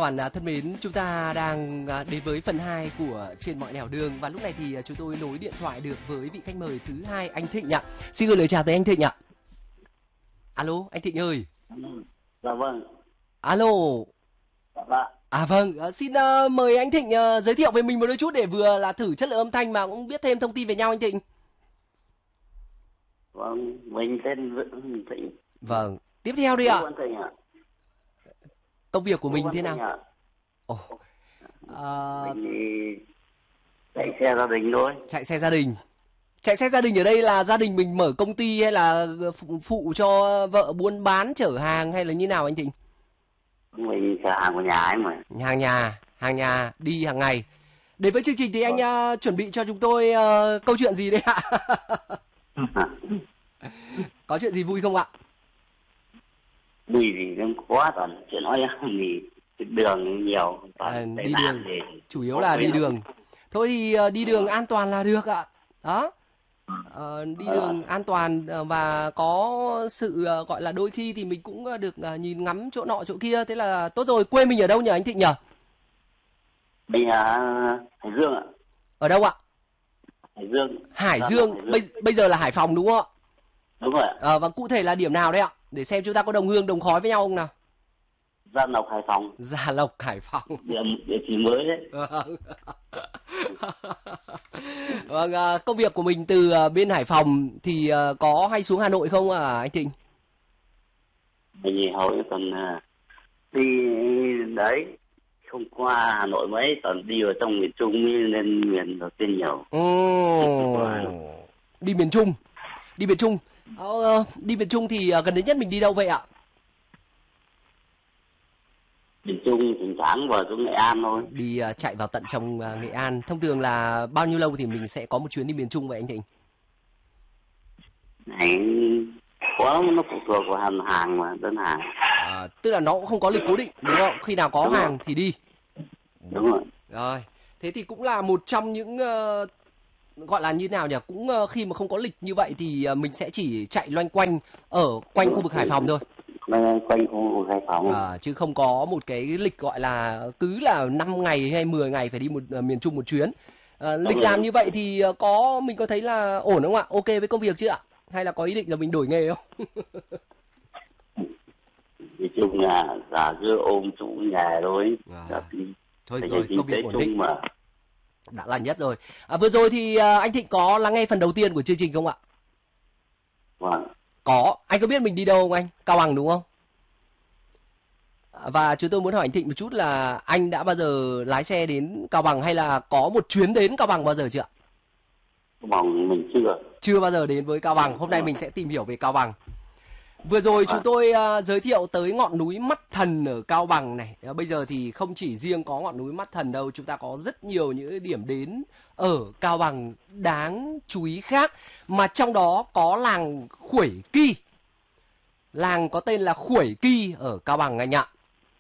các bạn thân mến, chúng ta đang đến với phần 2 của Trên Mọi Nẻo Đường. Và lúc này thì chúng tôi nối điện thoại được với vị khách mời thứ hai, anh Thịnh ạ. Xin gửi lời chào tới anh Thịnh ạ. Alo, anh Thịnh ơi. Dạ vâng. Alo. Dạ. À vâng, xin mời anh Thịnh giới thiệu về mình một đôi chút để vừa là thử chất lượng âm thanh mà cũng biết thêm thông tin về nhau anh Thịnh. Vâng, mình tên Thịnh. Vâng, tiếp theo đi ạ. Thịnh ạ. Công việc của mình thế nào? Mình thì chạy xe gia đình thôi. Chạy xe gia đình. Chạy xe gia đình ở đây là gia đình mình mở công ty hay là phụ cho vợ buôn bán chở hàng hay là như nào anh Thịnh? Mình chở hàng của nhà ấy mà. Hàng nhà đi hàng ngày. Đến với chương trình thì anh chuẩn bị cho chúng tôi câu chuyện gì đấy ạ? Có chuyện gì vui không ạ? Đi thì không có, toàn chuyện nói thì đường nhiều. Đi đường, chủ yếu là đi đường. Thôi thì đi đường an toàn là được ạ. Đó. Đi đường an toàn và có sự gọi là đôi khi thì mình cũng được nhìn ngắm chỗ nọ chỗ kia, thế là tốt rồi. Quê mình ở đâu nhỉ anh Thịnh nhỉ? Mình ở Hải Dương ạ. Ở đâu ạ? Hải Dương. Bây giờ là Hải Phòng đúng không ạ? Đúng rồi ạ. Và cụ thể là điểm nào đấy ạ? Để xem chúng ta có đồng hương đồng khói với nhau không nào? Gia Lộc, Hải Phòng. Gia Lộc, Hải Phòng. Địa chỉ mới đấy. Vâng, công việc của mình từ bên Hải Phòng thì có hay xuống Hà Nội không anh Thịnh? Mình hầu như tuần đi đấy, không qua Hà Nội mấy, toàn đi vào trong miền Trung nên miền đầu tiên nhiều. Đi miền Trung. Đi miền Trung thì gần đến nhất mình đi đâu vậy ạ? Miền Trung thỉnh thoảng vào xuống Nghệ An thôi. Đi chạy vào tận trong Nghệ An. Thông thường là bao nhiêu lâu thì mình sẽ có một chuyến đi miền Trung vậy anh Thịnh? Này, nó phụ thuộc vào hàng mà, đơn hàng. Tức là nó cũng không có lịch cố định đúng không? Khi nào có hàng thì đi. Đúng rồi. Rồi, thế thì cũng là một trong những gọi là như nào nhỉ? Cũng khi mà không có lịch như vậy thì mình sẽ chỉ chạy loanh quanh ở quanh khu vực Hải Phòng thôi. Quanh khu vực Hải Phòng. Chứ không có một cái lịch gọi là cứ là 5 ngày hay 10 ngày phải đi miền Trung một chuyến. Lịch làm như vậy thì mình có thấy là ổn không ạ? Ok với công việc chứ ạ? Hay là có ý định là mình đổi nghề không? Nói chung là giả cứ ôm chủ nhà thôi. Thôi rồi, công việc ổn định mà. Đã là nhất rồi. Vừa rồi thì anh Thịnh có lắng nghe phần đầu tiên của chương trình không ạ? Vâng. Có. Anh có biết mình đi đâu không anh? Cao Bằng đúng không? Và chúng tôi muốn hỏi anh Thịnh một chút là anh đã bao giờ lái xe đến Cao Bằng hay là có một chuyến đến Cao Bằng bao giờ chưa ạ? Cao Bằng mình chưa bao giờ đến với Cao Bằng. Hôm nay mình sẽ tìm hiểu về Cao Bằng. Vừa rồi chúng tôi giới thiệu tới ngọn núi Mắt Thần ở Cao Bằng này. Bây giờ thì không chỉ riêng có ngọn núi Mắt Thần đâu, chúng ta có rất nhiều những điểm đến ở Cao Bằng đáng chú ý khác, mà trong đó có làng Khuổi Ki. Làng có tên là Khuổi Ki ở Cao Bằng anh ạ.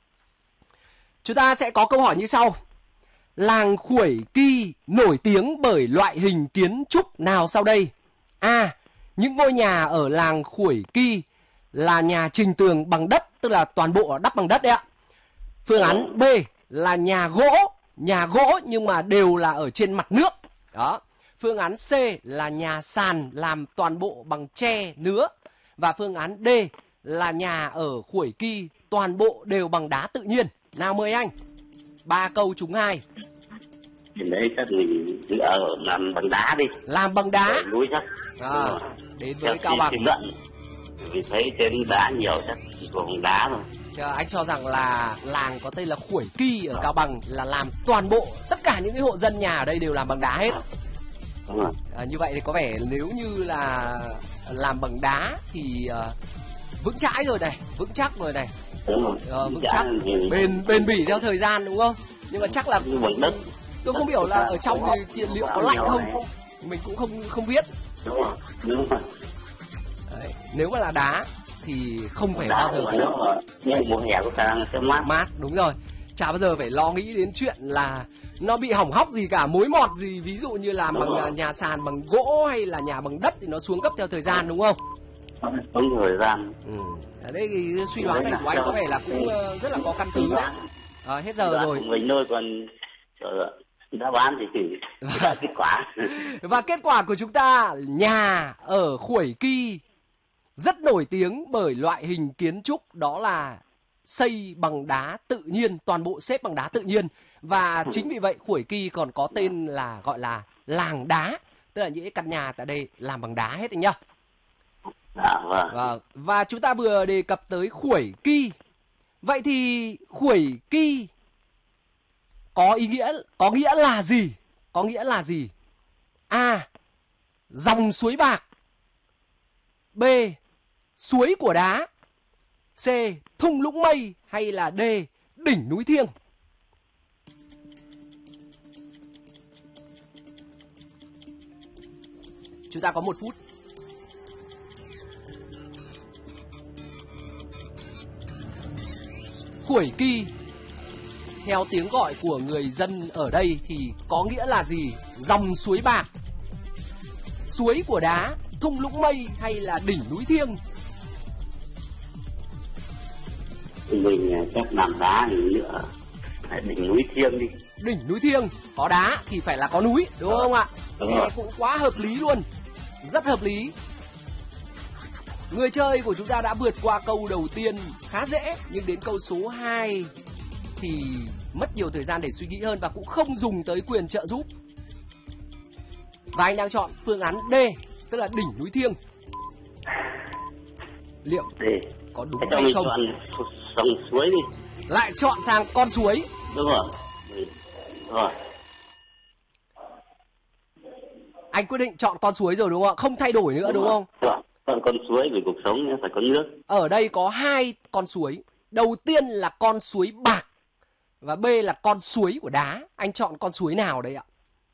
Chúng ta sẽ có câu hỏi như sau. Làng Khuổi Ki nổi tiếng bởi loại hình kiến trúc nào sau đây? A. Những ngôi nhà ở làng Khuổi Ki là nhà trình tường bằng đất, tức là toàn bộ đắp bằng đất đấy ạ. Phương án B là nhà gỗ nhưng mà đều là ở trên mặt nước. Đó. Phương án C là nhà sàn làm toàn bộ bằng tre nứa. Và phương án D là nhà ở Khuổi Ki toàn bộ đều bằng đá tự nhiên. Nào mời anh. 3 câu trúng 2. Đấy chắc mình làm bằng đá đi. Làm bằng đá. Núi chắc. Đến với Cao Bằng. Vì thấy trên đá nhiều chắc chỉ còn đá thôi. Anh cho rằng là làng có tên là Khuổi Ki ở Cao Bằng là làm toàn bộ tất cả những cái hộ dân nhà ở đây đều làm bằng đá hết. Đúng rồi. Như vậy thì có vẻ nếu như là làm bằng đá thì vững chãi rồi này, vững chắc rồi này. Vững chắc, bền bỉ theo thời gian đúng không? Nhưng mà chắc là tôi không hiểu là ở trong thì liệu có lạnh không? Mình cũng không biết. Đúng rồi. Đấy, nếu mà là đá thì không phải bao giờ nhưng mùa hè của ta sẽ mát. Đúng rồi. Chả bao giờ phải lo nghĩ đến chuyện là nó bị hỏng hóc gì cả, mối mọt gì, ví dụ như làm bằng nhà sàn bằng gỗ hay là nhà bằng đất thì nó xuống cấp theo thời gian đúng không? Đúng thời gian. Ở đây thì suy đoán này của anh có vẻ là cũng rất là có căn cứ đấy. Hết giờ rồi. Mình thôi, còn đáp án thì đã kết quả. Và kết quả của chúng ta, nhà ở Khuổi Kỳ rất nổi tiếng bởi loại hình kiến trúc đó là xây bằng đá tự nhiên, toàn bộ xếp bằng đá tự nhiên. Và chính vì vậy Khuổi Kỳ còn có tên là gọi là làng đá, tức là những cái căn nhà tại đây làm bằng đá hết anh nhá. Và chúng ta vừa đề cập tới Khuổi Kỳ. Vậy thì Khuổi Kỳ có nghĩa là gì? Có nghĩa là gì? A. Dòng suối bạc. B. Suối của đá. C. Thung lũng mây. Hay là D. Đỉnh núi thiêng. Chúng ta có 1 phút. Khuổi Kỳ theo tiếng gọi của người dân ở đây thì có nghĩa là gì? Dòng suối bạc, suối của đá, thung lũng mây hay là đỉnh núi thiêng? Mình chắc làm đá thì nữa, đỉnh núi thiêng đi. Đỉnh núi thiêng, có đá thì phải là có núi, đúng không ạ? Nghe cũng quá hợp lý luôn, rất hợp lý. Người chơi của chúng ta đã vượt qua câu đầu tiên khá dễ, nhưng đến câu số 2 thì mất nhiều thời gian để suy nghĩ hơn và cũng không dùng tới quyền trợ giúp. Và anh đang chọn phương án D, tức là đỉnh núi thiêng. Liệu có đúng hay không? Chọn dòng suối đi. Lại chọn sang con suối. Đúng rồi. Rồi. Anh quyết định chọn con suối rồi đúng không ạ? Không thay đổi nữa đúng không? Chọn con suối vì cuộc sống phải có nước. Ở đây có 2 con suối. Đầu tiên là con suối bạc và B là con suối của đá. Anh chọn con suối nào đây ạ?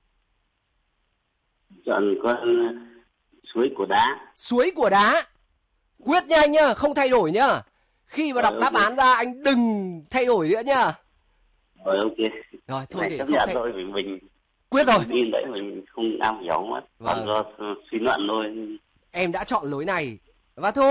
Chọn con suối của đá. Suối của đá. Quyết nha anh nhá, không thay đổi nhá. Khi mà đọc đáp án ra anh đừng thay đổi nữa nhá. Rồi ok. Rồi thôi để chấp không nhận thay... thôi vì mình quyết rồi. Đi đấy mình không am hiểu mất. Còn do suy luận thôi. Em đã chọn lối này. Và thôi